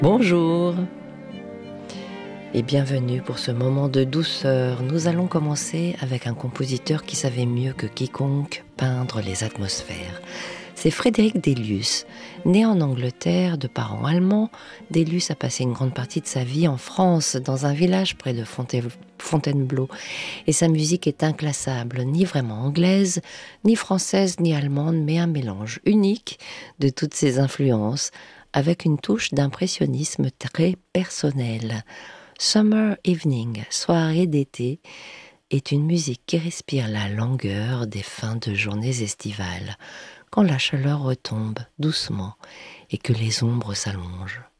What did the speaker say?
Bonjour et bienvenue pour ce moment de douceur. Nous allons commencer avec un compositeur qui savait mieux que quiconque peindre les atmosphères. C'est Frédéric Delius. Né en Angleterre de parents allemands, Delius a passé une grande partie de sa vie en France, dans un village près de Fontainebleau. Et sa musique est inclassable, ni vraiment anglaise, ni française, ni allemande, mais un mélange unique de toutes ses influences, avec une touche d'impressionnisme très personnel. Summer Evening, soirée d'été, est une musique qui respire la langueur des fins de journées estivales, quand la chaleur retombe doucement et que les ombres s'allongent.